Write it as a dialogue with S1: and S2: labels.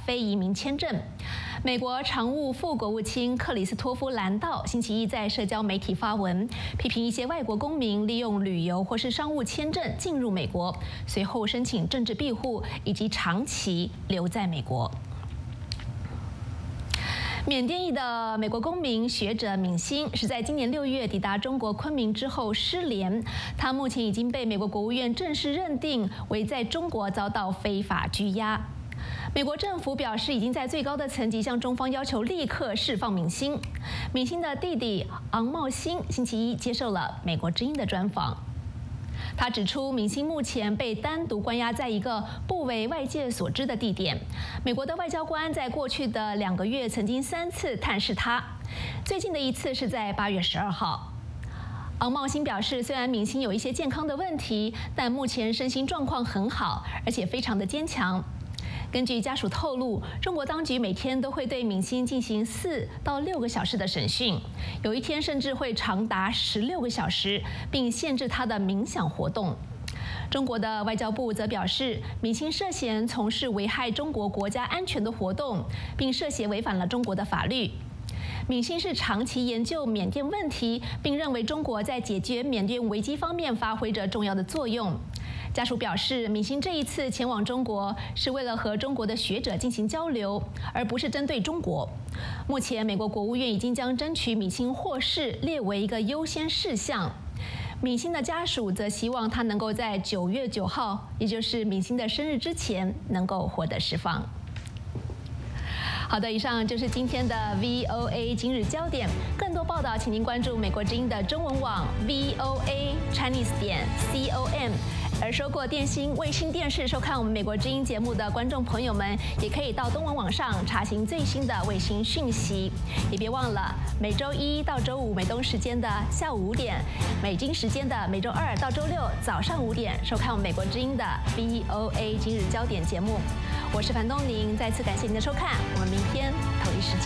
S1: 非移民签证。美国常务副国务卿克里斯托夫·兰道星期一在社交媒体发文，批评一些外国公民利用旅游或是商务签证进入美国，随后申请政治庇护以及长期留在美国。缅甸裔的美国公民学者敏欣是在今年6月抵达中国昆明之后失联，他目前已经被美国国务院正式认定为在中国遭到非法拘押。美国政府表示，已经在最高的层级向中方要求立刻释放敏欣。敏欣的弟弟昂茂欣星期一接受了美国之音的专访。他指出，敏欣目前被单独关押在一个不为外界所知的地点。美国的外交官在过去的2个月曾经3次探视他，最近的一次是在8月12号。昂茂欣表示，虽然敏欣有一些健康的问题，但目前身心状况很好，而且非常的坚强。根据家属透露，中国当局每天都会对敏欣进行4到6个小时的审讯，有一天甚至会长达16个小时，并限制他的冥想活动。中国的外交部则表示，敏欣涉嫌从事危害中国国家安全的活动，并涉嫌违反了中国的法律。敏欣是长期研究缅甸问题，并认为中国在解决缅甸危机方面发挥着重要的作用。家属表示，敏欣这一次前往中国是为了和中国的学者进行交流，而不是针对中国。目前，美国国务院已经将争取敏欣获释列为一个优先事项。敏欣的家属则希望他能够在9月9号，也就是敏欣的生日之前，能够获得释放。好的，以上就是今天的 VOA 今日焦点。更多报道，请您关注美国之音的中文网 voachinese.com。而收过电信、卫星电视收看我们美国之音节目的观众朋友们，也可以到东文网上查询最新的卫星讯息。也别忘了，每周1到周5美东时间的下午5点，美金时间的每周2到周6早上5点，收看我们美国之音的 VOA 今日焦点节目。我是樊东宁，再次感谢您的收看，我们明天同一时间。